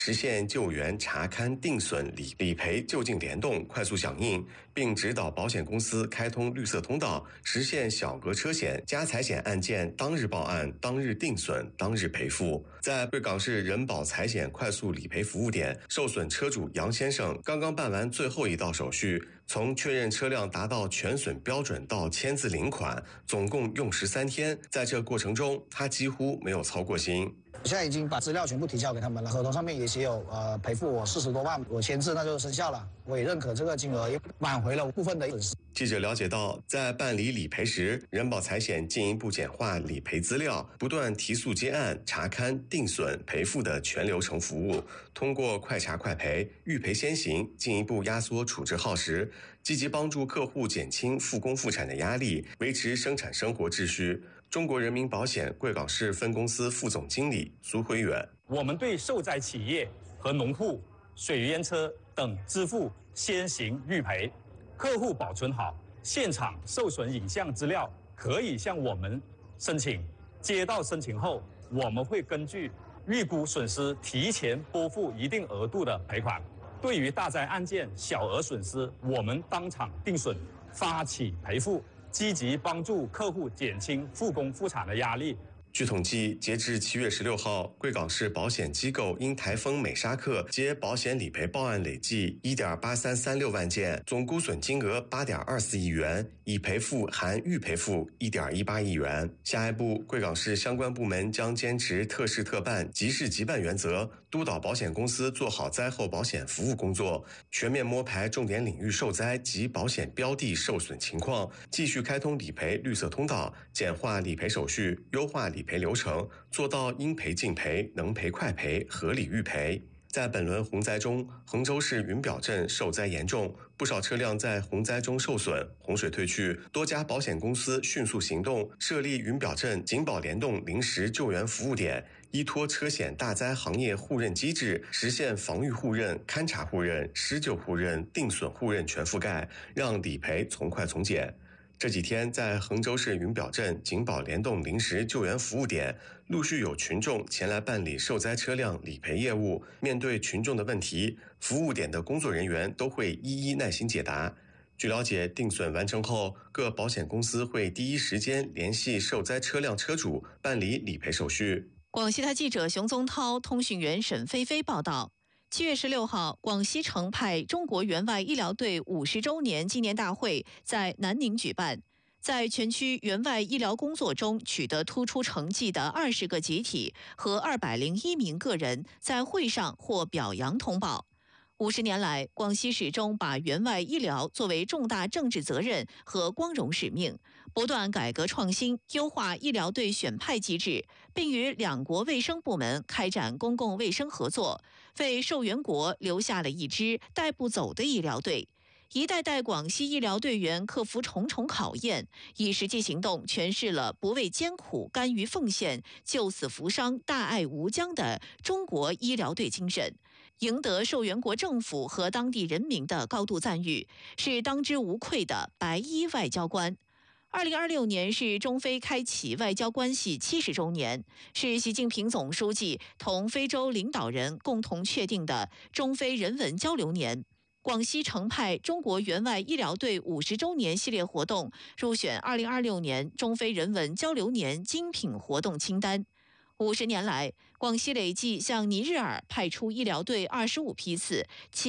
实现救援、查勘、定损、理赔就近联动、快速响应，并指导保险公司开通绿色通道，实现小额车险、家财险案件当日报案、当日定损、当日赔付。在贵港市人保财险快速理赔服务点，受损车主杨先生刚刚办完最后一道手续，从确认车辆达到全损标准到签字领款，总共用时3天。在这过程中，他几乎没有操过心。 我现在已经把资料全部提交给他们了，合同上面也写有赔付我40多万，我签字那就生效了，我也认可这个金额，也挽回了部分的损失。 记者了解到，在办理理赔时，人保财险进一步简化理赔资料，不断提速接案、查勘、定损、赔付的全流程服务，通过快查快赔、预赔先行，进一步压缩处置耗时，积极帮助客户减轻复工复产的压力，维持生产生活秩序。中国人民保险贵港市分公司副总经理苏辉远： 我们对受灾企业和农户、水淹车等支付先行预赔，客户保存好现场受损影像资料，可以向我们申请。接到申请后，我们会根据预估损失提前拨付一定额度的赔款。对于大灾案件小额损失，我们当场定损，发起赔付，积极帮助客户减轻复工复产的压力。 据统计，截至7月16号，贵港市保险机构因台风美沙克接保险理赔报案累计1.8336万件，总估损金额8.24亿元，已赔付含预赔付1.18亿元。下一步，贵港市相关部门将坚持特事特办、即事即办原则，督导保险公司做好灾后保险服务工作，全面摸排重点领域受灾及保险标的受损情况，继续开通理赔绿色通道，简化理赔手续，优化理赔流程，做到应赔尽赔、能赔快赔、合理预赔。在本轮洪灾中，衡州市云表镇受灾严重，不少车辆在洪灾中受损。洪水退去，多家保险公司迅速行动，设立云表镇警保联动临时救援服务点，依托车险大灾行业互认机制，实现防御互认、勘查互认、施救互认、定损互认全覆盖，让理赔从快从简。这几天，在衡州市云表镇警保联动临时救援服务点，陆续有群众前来办理受灾车辆理赔业务。面对群众的问题，服务点的工作人员都会一一耐心解答。据了解，定损完成后，各保险公司会第一时间联系受灾车辆车主办理理赔手续。 广西台记者熊宗涛、通讯员沈飞飞报道。7月16号，广西成派中国援外医疗队50周年纪念大会在南宁举办。在全区援外医疗工作中取得突出成绩的20个集体和201名个人在会上获表扬通报。50年来，广西始终把援外医疗作为重大政治责任和光荣使命，不断改革创新，优化医疗队选派机制，并与两国卫生部门开展公共卫生合作，为受援国留下了一支带不走的医疗队。一代代广西医疗队员克服重重考验，以实际行动诠释了不畏艰苦、甘于奉献、救死扶伤、大爱无疆的中国医疗队精神，赢得受援国政府和当地人民的高度赞誉，是当之无愧的白衣外交官。2026年是中非开启外交关系70周年，是习近平总书记同非洲领导人共同确定的中非人文交流年。广西成派中国援外医疗队50周年系列活动入选2026年中非人文交流年精品活动清单。50年来，广西累计向尼日尔派出医疗队25批次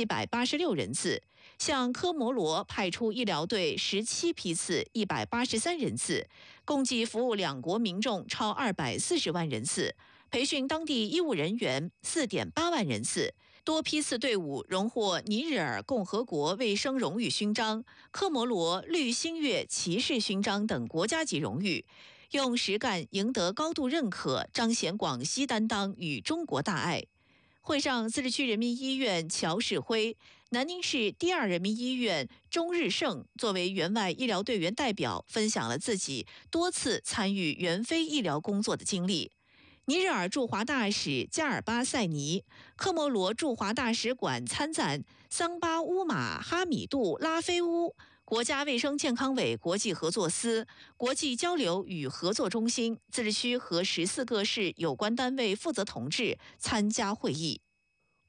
，786人次；向科摩罗派出医疗队17批次，183人次，共计服务两国民众超240万人次，培训当地医务人员4.8万人次。多批次队伍荣获尼日尔共和国卫生荣誉勋章、科摩罗绿星月骑士勋章等国家级荣誉，用实干赢得高度认可，彰显广西担当与中国大爱。会上，自治区人民医院乔世辉、南宁市第2人民医院钟日胜作为援外医疗队员代表，分享了自己多次参与援非医疗工作的经历。尼日尔驻华大使加尔巴塞尼、科摩罗驻华大使馆参赞桑巴乌马哈米杜拉菲乌、国家卫生健康委国际合作司、国际交流与合作中心、自治区和14个市有关单位负责同志参加会议。